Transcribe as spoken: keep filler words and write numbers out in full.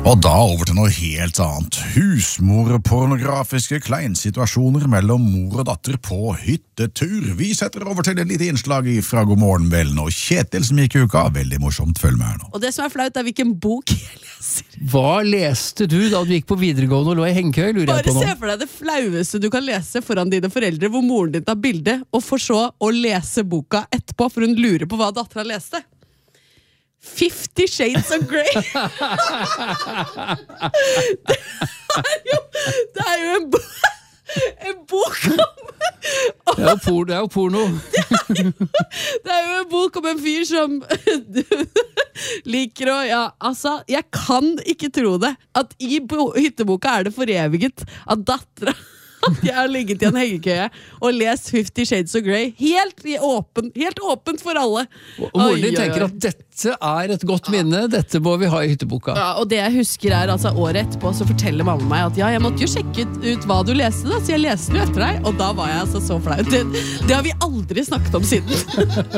Og da over til noe helt annet. Husmorpornografiske kleinsituasjoner mellom mor og datter på hyttetur. Vi setter over til et lite innslag fra God morgen Vellen og Kjetil som gikk i uka. Veldig morsomt, følg med her nå. Og det som er flaut er hvilken bok jeg leser. Hva leste du da du gikk på videregående og lå i hengekøy, lurer Bare jeg på nå? se for deg det flaueste du kan lese foran dine foreldre, hvor moren din tar bilde, og for så å lese boka etterpå, for hun lurer på hva datteren leste. Fifty Shades of Grey. det, er jo, det er jo en, bo en bok om Det er jo porno, det er jo porno. det, er jo, det er jo en bok om en fyr som liker å ja, altså, jeg kan ikke tro det at i hytteboka er det foreviget at datteren at jeg har ligget i en hengekøye og lest Fifty Shades of Grey helt, i åpen, helt åpent for alle. Og moren din tenker at dette er et godt minne, dette må vi ha i hytteboka. Ja, og det jeg husker er altså året etterpå så forteller mamma meg at ja, jeg måtte jo sjekke ut, ut hva du leste da, så jeg leste det etter deg, og da var jeg altså så flau. Det, det har vi aldri snakket om siden.